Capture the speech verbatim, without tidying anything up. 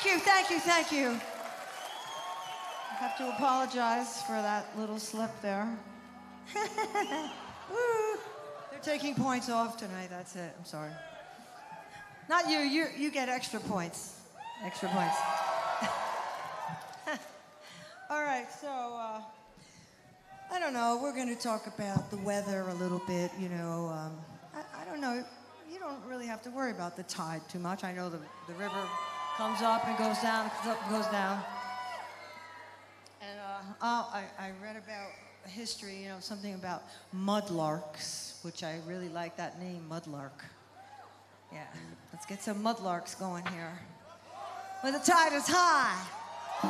Thank you, thank you, thank you. I have to apologize for that little slip there. Woo. They're taking points off tonight, that's it. I'm sorry. Not you, you, you get extra points. Extra points. All right, so, uh, I don't know, we're going to talk about the weather a little bit, you know. Um, I, I don't know, you don't really have to worry about the tide too much. I know the, the river comes up and goes down, comes up and goes down. And uh, oh, I, I read about history, you know, something about mudlarks, which I really like that name, Mudlark. Yeah, let's get some mudlarks going here. When the tide is high.